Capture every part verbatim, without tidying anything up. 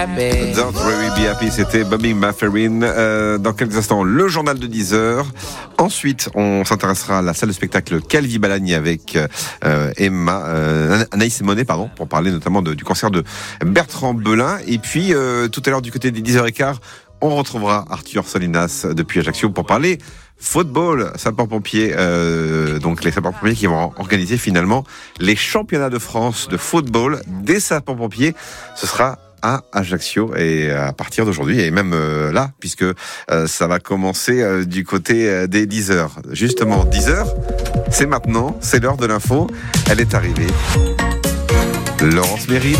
Don't Really Be Happy, c'était Bobby McFerrin. Euh, dans quelques instants, le journal de dix heures. Ensuite, on s'intéressera à la salle de spectacle Calvi Balagny avec euh, Emma, euh, Anaïs Monet, pardon, pour parler notamment de, du concert de Bertrand Belin. Et puis, euh, tout à l'heure, du côté des dix heures quinze, on retrouvera Arthur Solinas depuis Ajaccio pour parler football, sapeurs-pompiers, euh, donc les sapeurs-pompiers qui vont organiser finalement les championnats de France de football des sapeurs-pompiers. Ce sera à Ajaccio et à partir d'aujourd'hui et même euh, là puisque euh, ça va commencer euh, du côté euh, des dix heures. Justement, dix heures, c'est maintenant, c'est l'heure de l'info. Elle est arrivée. Laurence Méride.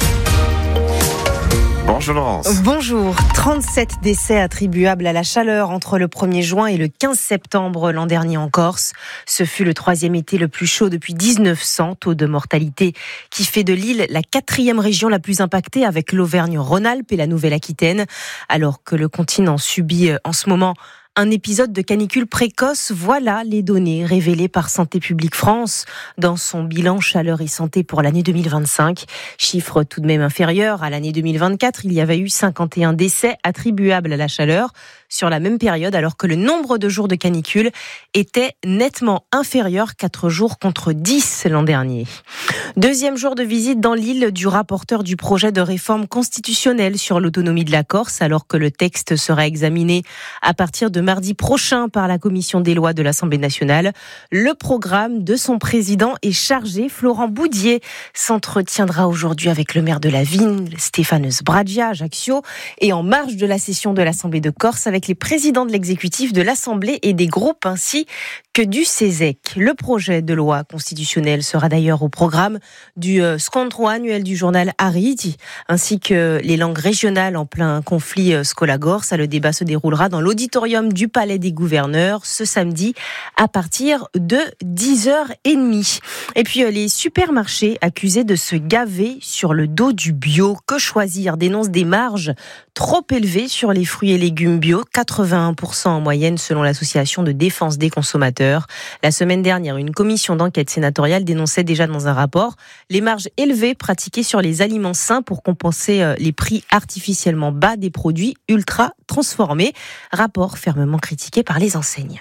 Bonjour Laurence. Bonjour. trente-sept décès attribuables à la chaleur entre le premier juin et le quinze septembre l'an dernier en Corse. Ce fut le troisième été le plus chaud depuis dix-neuf cents. Taux de mortalité qui fait de l'île la quatrième région la plus impactée avec l'Auvergne-Rhône-Alpes et la Nouvelle-Aquitaine. Alors que le continent subit en ce moment un épisode de canicule précoce, voilà les données révélées par Santé publique France dans son bilan chaleur et santé pour l'année deux mille vingt-cinq. Chiffre tout de même inférieur à l'année deux mille vingt-quatre. Il y avait eu cinquante et un décès attribuables à la chaleur sur la même période, alors que le nombre de jours de canicule était nettement inférieur, quatre jours contre dix l'an dernier. Deuxième jour de visite dans l'île du rapporteur du projet de réforme constitutionnelle sur l'autonomie de la Corse, alors que le texte sera examiné à partir de mardi prochain par la commission des lois de l'Assemblée nationale. Le programme de son président est chargé. Florent Boudier s'entretiendra aujourd'hui avec le maire de la Vigne, Stéphane Sbragia, Ajaccio, et en marge de la session de l'Assemblée de Corse avec les présidents de l'exécutif, de l'Assemblée et des groupes ainsi que du CESEC. Le projet de loi constitutionnelle sera d'ailleurs au programme du scontro annuel du journal Aridi, ainsi que les langues régionales en plein conflit scola-gorse. Le débat se déroulera dans l'auditorium du Palais des Gouverneurs ce samedi à partir de dix heures trente. Et puis les supermarchés accusés de se gaver sur le dos du bio. Que choisir dénonce des marges trop élevées sur les fruits et légumes bio, quatre-vingt-un pour cent en moyenne selon l'association de défense des consommateurs. La semaine dernière, une commission d'enquête sénatoriale dénonçait déjà dans un rapport les marges élevées pratiquées sur les aliments sains pour compenser les prix artificiellement bas des produits ultra transformés. Rapport fermement critiqué par les enseignes.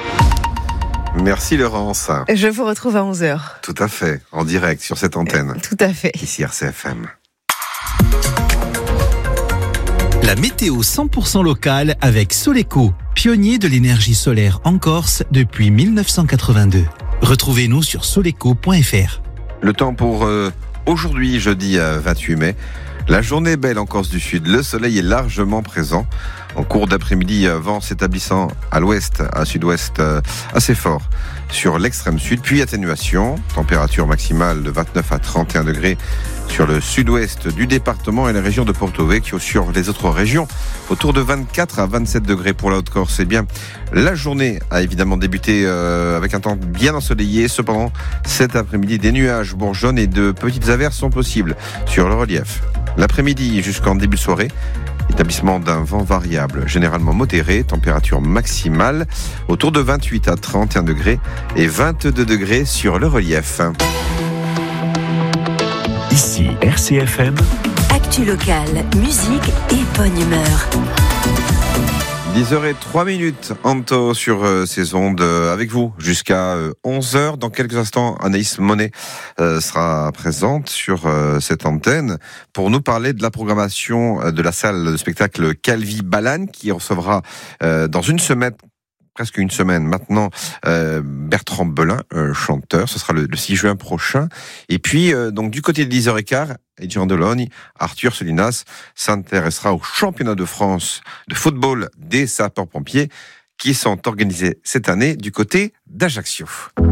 Merci Laurence. Je vous retrouve à onze heures. Tout à fait, en direct sur cette antenne. Tout à fait. Ici R C F M. La météo cent pour cent locale avec Soleco, pionnier de l'énergie solaire en Corse depuis dix-neuf cent quatre-vingt-deux. Retrouvez-nous sur soleco point f r. Le temps pour euh, aujourd'hui, jeudi vingt-huit mai. La journée est belle en Corse du Sud. Le soleil est largement présent. En cours d'après-midi, vent s'établissant à l'ouest, à sud-ouest, euh, assez fort sur l'extrême sud. Puis atténuation, température maximale de vingt-neuf à trente et un degrés sur le sud-ouest du département et la région de Porto Vecchio. Sur les autres régions, autour de vingt-quatre à vingt-sept degrés pour la Haute-Corse. Eh bien, la journée a évidemment débuté euh, avec un temps bien ensoleillé. Cependant, cet après-midi, des nuages bourgeonnent et de petites averses sont possibles sur le relief. L'après-midi jusqu'en début de soirée, établissement d'un vent variable, généralement modéré, température maximale autour de vingt-huit à trente et un degrés et vingt-deux degrés sur le relief. Ici R C F M. Actu locale, musique et bonne humeur. dix heures trois minutes, Anto sur euh, ces ondes euh, avec vous jusqu'à euh, onze heures. Dans quelques instants, Anaïs Monet euh, sera présente sur euh, cette antenne pour nous parler de la programmation euh, de la salle de spectacle Calvi Balagny qui recevra euh, dans une semaine, presque une semaine maintenant, euh, Bertrand Belin, euh, chanteur. Ce sera le, le six juin prochain. Et puis, euh, donc du côté de dix heures quinze, Edgar Delon, Arthur Solinas s'intéressera au championnat de France de football des sapeurs-pompiers qui sont organisés cette année du côté d'Ajaccio.